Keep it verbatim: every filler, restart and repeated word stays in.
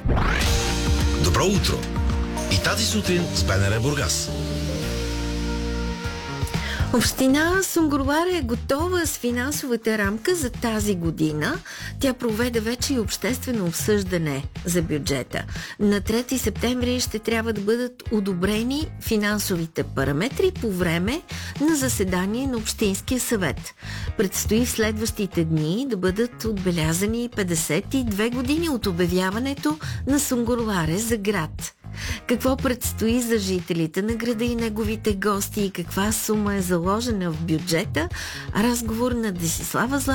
Добро утро! И тази сутрин с БНР Бургас. Община Сунгурларе е готова с финансовата рамка за тази година. Тя проведе вече и обществено обсъждане за бюджета. На трети септември ще трябва да бъдат одобрени финансовите параметри по време на заседание на Общинския съвет. Предстои в следващите дни да бъдат отбелязани петдесет и две години от обявяването на Сунгурларе за град. Какво предстои за жителите на града и неговите гости и каква сума е заложена в бюджета? Разговор на Десислава Златева